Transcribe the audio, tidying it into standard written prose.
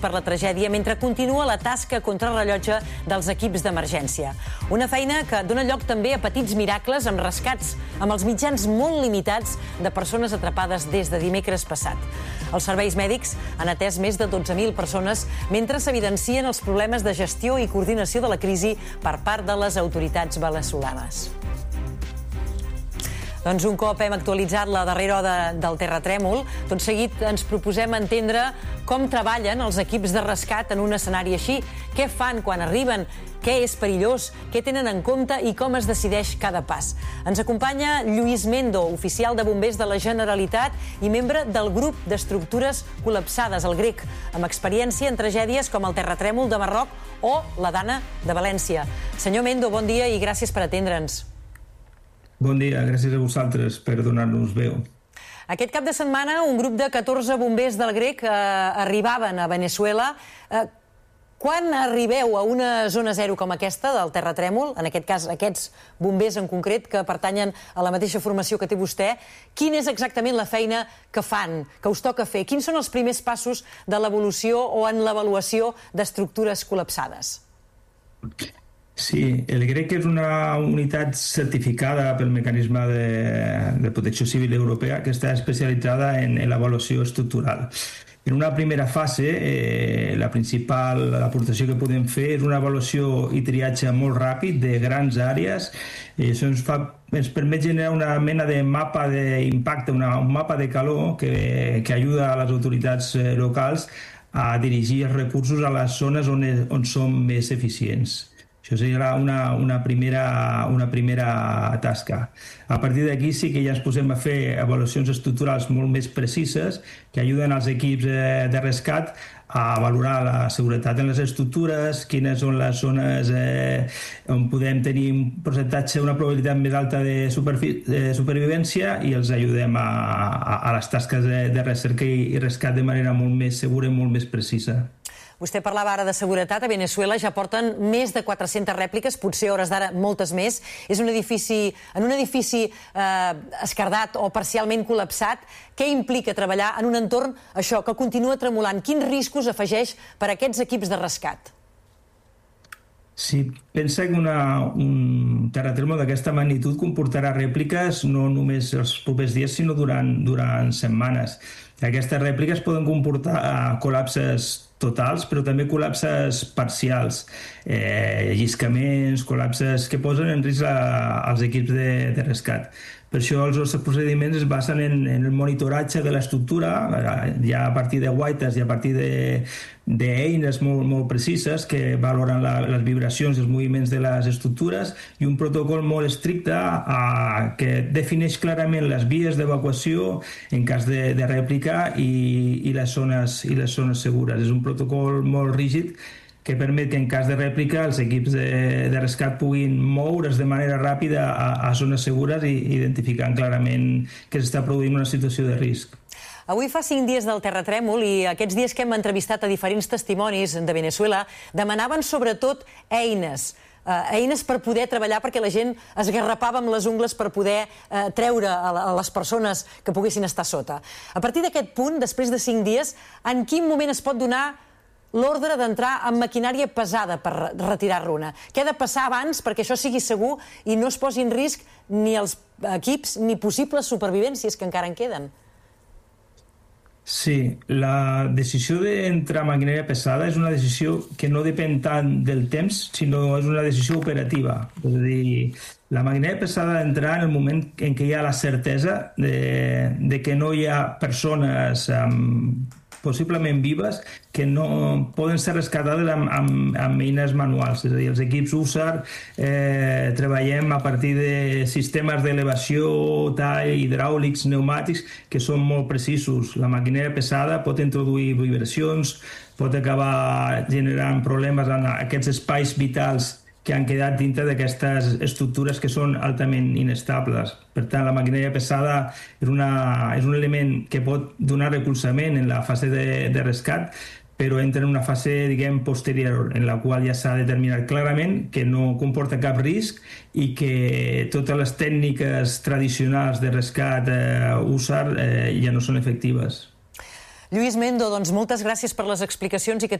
per la tragèdia mentre continua la tasca contrarrellotge dels equips d'emergència. Una feina que dona lloc també a petits miracles amb rescats amb els mitjans molt limitats de persones atrapades des de dimecres passat. Els serveis mèdics han atès més de 12.000 persones mentre s'evidencien els problemes de gestió i coordinació de la crisi per part de les autoritats veneçolanes. Doncs un cop hem actualitzat la darrera hora del terratrèmol, tot seguit ens proposem entendre com treballen els equips de rescat en un escenari així, què fan quan arriben, què és perillós, què tenen en compte i com es decideix cada pas. Ens acompanya Lluís Mendo, oficial de bombers de la Generalitat i membre del grup d'estructures col·lapsades, el GREC, amb experiència en tragèdies com el terratrèmol de Marroc o la Dana de València. Senyor Mendo, bon dia i gràcies per atendre'ns. Bon dia, gràcies a vosaltres per donar-nos veu. Aquest cap de setmana, un grup de 14 bombers del GREC arribaven a Veneçuela. Quan arribeu a una zona zero com aquesta del terratrèmol, en aquest cas aquests bombers en concret que pertanyen a la mateixa formació que té vostè, quina és exactament la feina que fan, que us toca fer? Quins són els primers passos de l'evolució o en l'avaluació d'estructures col·lapsades? Sí, el GREC és una unitat certificada pel mecanisme de protecció civil europea que està especialitzada en l'avaluació estructural. En una primera fase, la principal aportació que podem fer és una avaluació i triatge molt ràpid de grans àrees. Això ens permet generar una mena de mapa d'impacte, un mapa de calor que ajuda a les autoritats locals a dirigir els recursos a les zones on són més eficients. Això seria una primera tasca. A partir d'aquí sí que ja ens posem a fer avaluacions estructurals molt més precises que ajuden als equips de rescat a valorar la seguretat en les estructures, quines són les zones on podem tenir un percentatge, una probabilitat més alta de supervivència i els ajudem a les tasques de recerca i rescat de manera molt més segura i molt més precisa. Vostè parlava ara de seguretat. A Veneçuela ja porten més de 400 rèpliques, potser a hores d'ara moltes més. És en un edifici esquerdat o parcialment col·lapsat. Què implica treballar en un entorn, això, que continua tremolant? Quins riscos afegeix per a aquests equips de rescat? Sí, pensa que un terratrèmol d'aquesta magnitud comportarà rèpliques no només els propers dies, sinó durant setmanes. Aquestes rèpliques poden comportar col·lapses totals, però també col·lapses parcials, lliscaments, col·lapses que posen en risc als equips de rescat. Per això els nostres procediments es basen en el monitoratge de l'estructura, ja a partir de guaites i a partir d'eines molt precises que valoren les vibracions i els moviments de les estructures i un protocol molt estricte que defineix clarament les vies d'evacuació en cas de rèplica i les zones segures. És un protocol molt rígid que permet que en cas de rèplica els equips de rescat puguin moure's de manera ràpida a zones segures i identificant clarament que s'està produint una situació de risc. Avui fa 5 dies del terratrèmol i aquests dies que hem entrevistat a diferents testimonis de Veneçuela demanaven sobretot eines per poder treballar, perquè la gent es garrapava amb les ungles per poder treure a les persones que poguessin estar sota. A partir d'aquest punt, després de 5 dies, en quin moment es pot donar l'ordre d'entrar amb maquinària pesada per retirar-ne? Què ha de passar abans perquè això sigui segur i no es posi en risc ni els equips ni possibles supervivències que encara en queden? Sí, la decisió d'entrar amb maquinària pesada és una decisió que no depèn tant del temps, sinó és una decisió operativa. És a dir, la maquinària pesada ha d'entrar en el moment en què hi ha la certesa de que no hi ha persones possiblement vives que no poden ser rescatades amb eines manuals. És a dir, els equips USAR treballem a partir de sistemes d'elevació, tall, hidràulics, pneumàtics, que són molt precisos. La maquinària pesada pot introduir vibracions, pot acabar generant problemes en aquests espais vitals que han quedat dintre d'aquestes estructures que són altament inestables. Per tant, la maquinària pesada és un element que pot donar recolzament en la fase de rescat, però entra en una fase, diguem, posterior, en la qual ja s'ha determinat clarament que no comporta cap risc i que totes les tècniques tradicionals de rescat USAR ja no són efectives. Lluís Mendo, doncs moltes gràcies per les explicacions i que